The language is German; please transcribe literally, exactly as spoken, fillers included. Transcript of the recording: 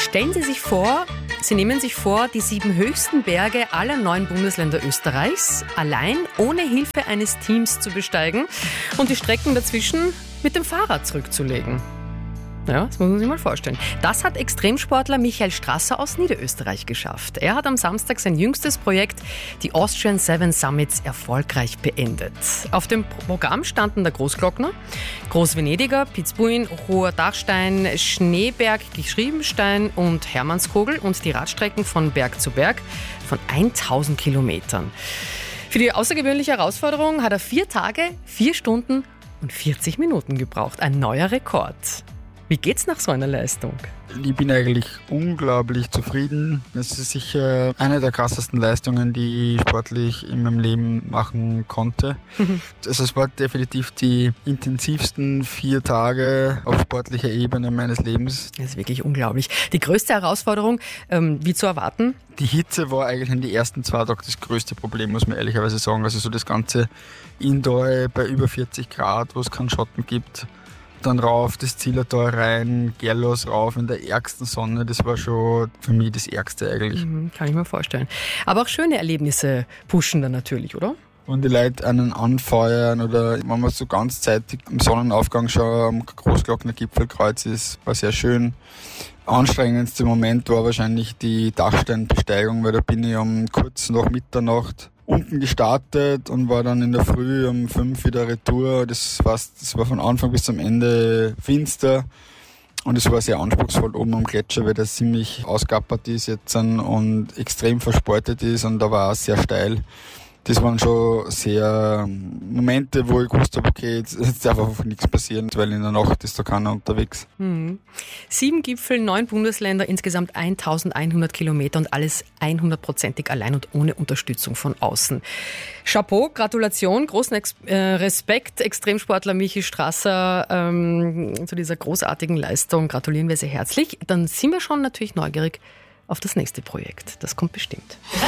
Stellen Sie sich vor, Sie nehmen sich vor, die sieben höchsten Berge aller neun Bundesländer Österreichs allein ohne Hilfe eines Teams zu besteigen und die Strecken dazwischen mit dem Fahrrad zurückzulegen. Ja, das muss man sich mal vorstellen. Das hat Extremsportler Michael Strasser aus Niederösterreich geschafft. Er hat am Samstag sein jüngstes Projekt, die Austrian Seven Summits, erfolgreich beendet. Auf dem Programm standen der Großglockner, Großvenediger, Pitzbuin, Hoher Dachstein, Schneeberg, Geschriebenstein und Hermannskogel und die Radstrecken von Berg zu Berg von tausend Kilometern. Für die außergewöhnliche Herausforderung hat er vier Tage, vier Stunden und vierzig Minuten gebraucht. Ein neuer Rekord. Wie geht's nach so einer Leistung? Ich bin eigentlich unglaublich zufrieden. Es ist sicher eine der krassesten Leistungen, die ich sportlich in meinem Leben machen konnte. Mhm. Also es war definitiv die intensivsten vier Tage auf sportlicher Ebene meines Lebens. Das ist wirklich unglaublich. Die größte Herausforderung, ähm, wie zu erwarten? Die Hitze war eigentlich in den ersten zwei Tagen das größte Problem, muss man ehrlicherweise sagen. Also so das ganze Indoor bei über vierzig Grad, wo es keinen Schatten gibt. Dann rauf, das Zillertal rein, Gerlos rauf in der ärgsten Sonne. Das war schon für mich das Ärgste eigentlich. Mhm, kann ich mir vorstellen. Aber auch schöne Erlebnisse pushen dann natürlich, oder? Wenn die Leute einen anfeuern oder wenn man so ganzzeitig im Sonnenaufgang schon am Großglockner Gipfelkreuz ist, war sehr schön. Anstrengendste Moment war wahrscheinlich die Dachsteinbesteigung, weil da bin ich um kurz nach Mitternacht unten gestartet und war dann in der Früh um fünf wieder retour. Das war, das war von Anfang bis zum Ende finster und es war sehr anspruchsvoll oben am Gletscher, weil das ziemlich ausgappert ist jetzt und extrem verspaltet ist und da war auch sehr steil. Das waren schon sehr Momente, wo ich gewusst habe, okay, jetzt, jetzt darf einfach nichts passieren, weil in der Nacht ist da keiner unterwegs. Mhm. Sieben Gipfel, neun Bundesländer, insgesamt eintausendeinhundert Kilometer und alles hundertprozentig allein und ohne Unterstützung von außen. Chapeau, Gratulation, großen Ex- äh, Respekt, Extremsportler Michi Strasser, ähm, zu dieser großartigen Leistung. Gratulieren wir sehr herzlich. Dann sind wir schon natürlich neugierig auf das nächste Projekt. Das kommt bestimmt.